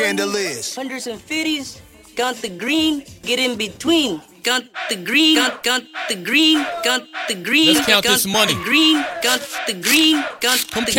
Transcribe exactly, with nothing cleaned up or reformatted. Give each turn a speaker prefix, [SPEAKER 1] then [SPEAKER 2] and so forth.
[SPEAKER 1] chandeliers.
[SPEAKER 2] Hundreds and fifties, count the green, get in between. Count the green, count, count the green, count the green.
[SPEAKER 3] Let's count
[SPEAKER 2] count
[SPEAKER 3] this money.
[SPEAKER 2] The green, count the green, count
[SPEAKER 3] Come
[SPEAKER 2] the